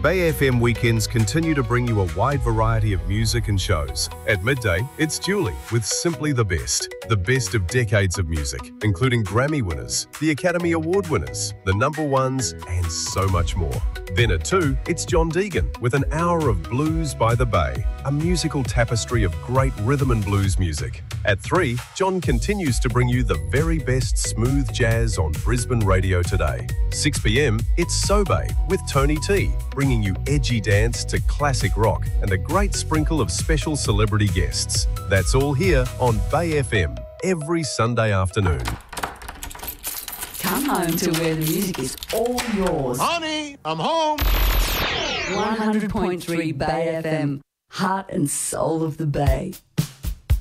Bay FM weekends continue to bring you a wide variety of music and shows. At midday, it's Julie with Simply the best of decades of music, including Grammy winners, the Academy Award winners, the number ones, and so much more. Then at 2, it's John Deegan with an hour of Blues by the Bay, a musical tapestry of great rhythm and blues music. At 3, John continues to bring you the very best smooth jazz on Brisbane radio today. 6 p.m, it's Sobe with Tony T, bringing you edgy dance to classic rock and a great sprinkle of special celebrity guests. That's all here on Bay FM every Sunday afternoon. Come home to where the music is all yours. Honey, I'm home. 100.3 Bay FM, heart and soul of the Bay.